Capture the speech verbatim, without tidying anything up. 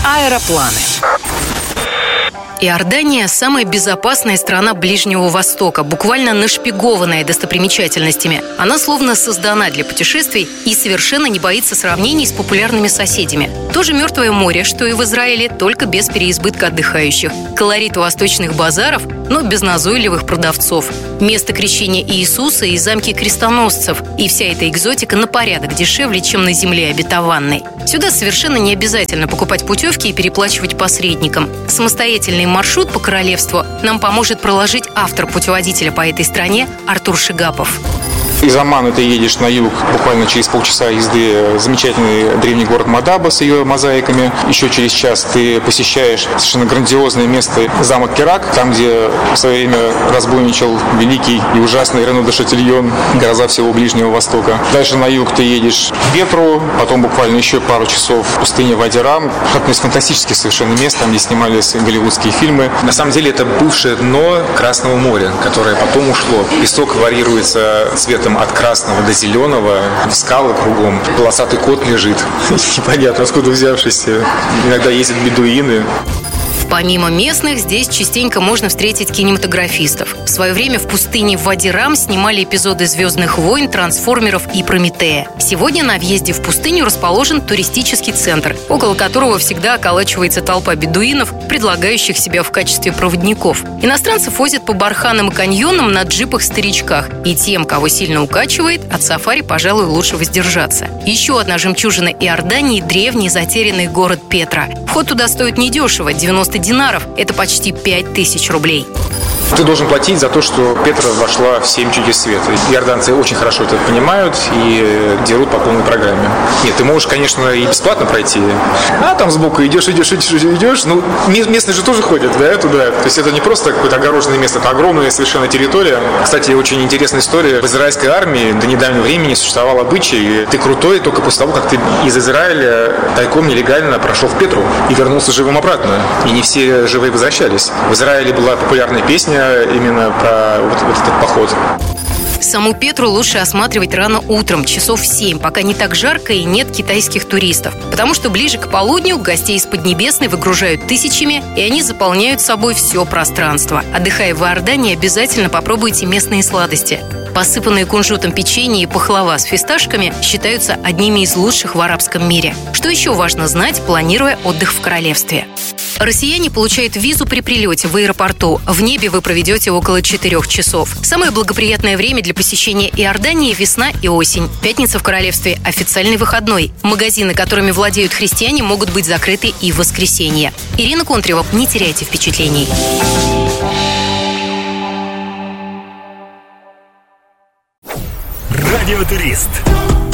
Аэропланы. Иордания – самая безопасная страна Ближнего Востока, буквально нашпигованная достопримечательностями. Она словно создана для путешествий и совершенно не боится сравнений с популярными соседями. Тоже Мертвое море, что и в Израиле, только без переизбытка отдыхающих. Колорит восточных базаров, но без назойливых продавцов. Место крещения Иисуса и замки крестоносцев. И вся эта экзотика на порядок дешевле, чем на земле обетованной. Сюда совершенно не обязательно покупать путевки и переплачивать посредникам. Самостоятельный маршрут по королевству нам поможет проложить автор путеводителя по этой стране Артур Шигапов. Из Аммана ты едешь на юг, буквально через полчаса езды замечательный древний город Мадаба с ее мозаиками. Еще через час ты посещаешь совершенно грандиозное место замок Керак, там, где в свое время разбойничал великий и ужасный Рено де Шатильон, гроза всего Ближнего Востока. Дальше на юг ты едешь в Петру, потом буквально еще пару часов в пустыне Вади-Рам. Одно из фантастических совершенно мест, там, где снимались голливудские фильмы. На самом деле это бывшее дно Красного моря, которое потом ушло. Песок варьируется цветом от красного до зеленого, скалы кругом, полосатый кот лежит. Непонятно, откуда взявшийся. Иногда ездят бедуины. Помимо местных, здесь частенько можно встретить кинематографистов. В свое время в пустыне Вади-Рам снимали эпизоды «Звездных войн», «Трансформеров» и «Прометея». Сегодня на въезде в пустыню расположен туристический центр, около которого всегда околачивается толпа бедуинов, предлагающих себя в качестве проводников. Иностранцев возят по барханам и каньонам на джипах-старичках. И тем, кого сильно укачивает, от сафари, пожалуй, лучше воздержаться. Еще одна жемчужина Иордании – древний затерянный город Петра. Вход туда стоит недешево – девяносто динаров. Это почти пять тысяч рублей. Ты должен платить за то, что Петра вошла в семь чудес света. Иорданцы очень хорошо это понимают и дерут по полной программе. Нет, ты можешь, конечно, и бесплатно пройти, а там сбоку идешь, идешь, идешь, идешь. Ну, местные же тоже ходят, да, туда. То есть это не просто какое-то огороженное место, это огромная совершенно территория. Кстати, очень интересная история. В израильской армии до недавнего времени существовал обычай. Ты крутой только после того, как ты из Израиля тайком нелегально прошел в Петру и вернулся живым обратно. И не все живые возвращались. В Израиле была популярная песня именно про вот, вот этот поход. Саму Петру лучше осматривать рано утром, часов в семь, пока не так жарко и нет китайских туристов. Потому что ближе к полудню гостей из Поднебесной выгружают тысячами, и они заполняют собой все пространство. Отдыхая в Иордании, обязательно попробуйте местные сладости. Посыпанные кунжутом печенье и пахлава с фисташками считаются одними из лучших в арабском мире. Что еще важно знать, планируя отдых в королевстве? Россияне получают визу при прилете в аэропорту. В небе вы проведете около четырех часов. Самое благоприятное время для посещения Иордании – весна и осень. Пятница в королевстве – официальный выходной. Магазины, которыми владеют христиане, могут быть закрыты и в воскресенье. Ирина Контрева, не теряйте впечатлений. Радиотурист.